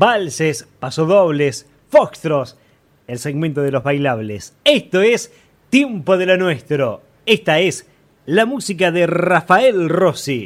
valses, pasodobles, foxtros, el segmento de los bailables. Esto es Tiempo de lo Nuestro. Esta es la música de Rafael Rossi.